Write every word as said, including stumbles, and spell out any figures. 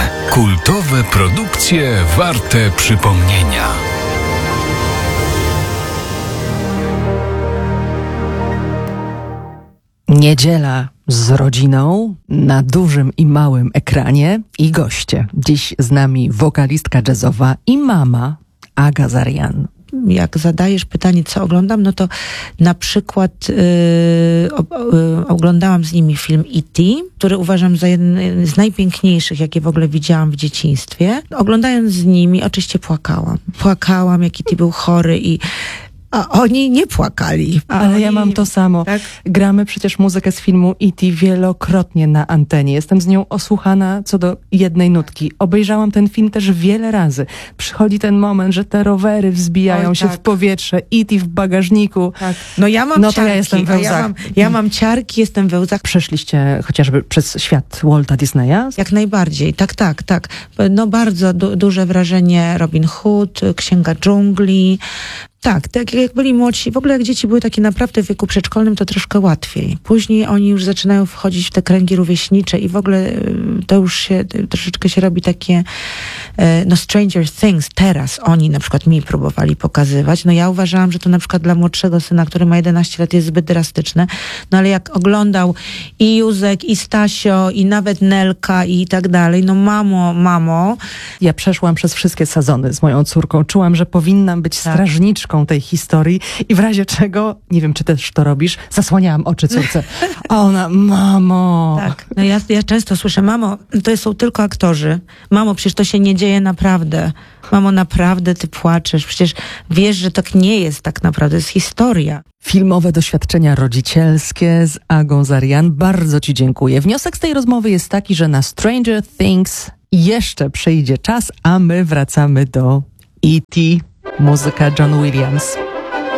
Kultowe produkcje warte przypomnienia. Niedziela z rodziną na dużym i małym ekranie i goście. Dziś z nami wokalistka jazzowa i mama Aga Zarian. Jak zadajesz pytanie, co oglądam, no to na przykład yy, yy, oglądałam z nimi film E T, który uważam za jeden z najpiękniejszych, jakie w ogóle widziałam w dzieciństwie. Oglądając z nimi, oczywiście płakałam. Płakałam, jak E T był chory i a oni nie płakali. A Ale oni... ja mam to samo. Tak? Gramy przecież muzykę z filmu E T wielokrotnie na antenie. Jestem z nią osłuchana co do jednej nutki. Obejrzałam ten film też wiele razy. Przychodzi ten moment, że te rowery wzbijają Oj, się tak. w powietrze. E T w bagażniku. Tak. No ja mam No to ciarki, ja jestem we a łzach. Ja mam, ja mam ciarki, jestem we łzach. Przeszliście chociażby przez świat Walta Disneya? Jak najbardziej, tak, tak, tak. No bardzo du- duże wrażenie Robin Hood, Księga Dżungli. Tak, tak jak byli młodsi, w ogóle jak dzieci były takie naprawdę w wieku przedszkolnym, to troszkę łatwiej. Później oni już zaczynają wchodzić w te kręgi rówieśnicze i w ogóle to już się, troszeczkę się robi takie, no Stranger Things, teraz oni na przykład mi próbowali pokazywać. No ja uważałam, że to na przykład dla młodszego syna, który ma jedenaście lat, jest zbyt drastyczne. No ale jak oglądał i Józek, i Stasio, i nawet Nelka i tak dalej, no mamo, mamo. Ja przeszłam przez wszystkie sezony z moją córką. Czułam, że powinnam być Tak. strażniczką tej historii i w razie czego, nie wiem, czy też to robisz, zasłaniałam oczy córce. A ona, mamo. Tak, no ja, ja często słyszę, mamo, to są tylko aktorzy. Mamo, przecież to się nie dzieje naprawdę. Mamo, naprawdę ty płaczesz. Przecież wiesz, że tak nie jest tak naprawdę. To jest historia. Filmowe doświadczenia rodzicielskie z Agą Zarian. Bardzo ci dziękuję. Wniosek z tej rozmowy jest taki, że na Stranger Things jeszcze przyjdzie czas, a my wracamy do E T Muzyka John Williams.